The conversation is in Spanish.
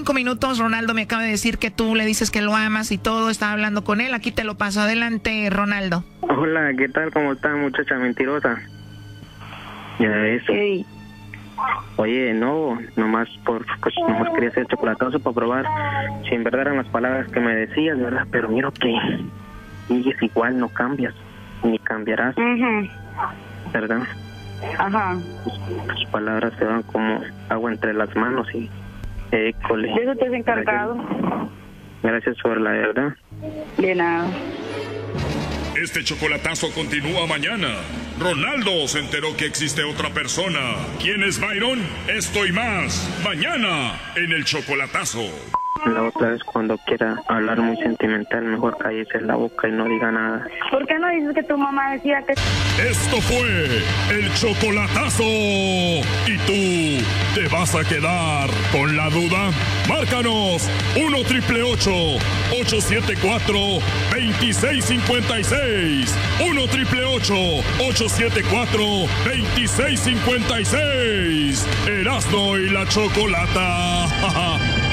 5 minutos. Ronaldo me acaba de decir que tú le dices que lo amas y todo. Estaba hablando con él. Aquí te lo paso. Adelante, Ronaldo. Hola, ¿qué tal? ¿Cómo está, muchacha mentirosa? Ya eso. Sí. Oye, no, nomás quería hacer chocolatazo para probar si en verdad eran las palabras que me decías, ¿verdad? Pero miro que sigues igual, no cambias, ni cambiarás, ¿verdad? Ajá. Tus palabras se van como agua entre las manos y école. De eso te has encargado. Gracias por la verdad. De nada. Este chocolatazo continúa mañana. Ronaldo se enteró que existe otra persona. ¿Quién es Byron? Esto y más. Mañana en el chocolatazo. La otra vez cuando quiera hablar muy sentimental, mejor cállese la boca y no diga nada. ¿Por qué no dices que tu mamá decía que... Esto fue el chocolatazo. ¿Y tú te vas a quedar con la duda? Márcanos 1-888-874-2656. 1-888-874-2656. Erasmo y la Chocolata.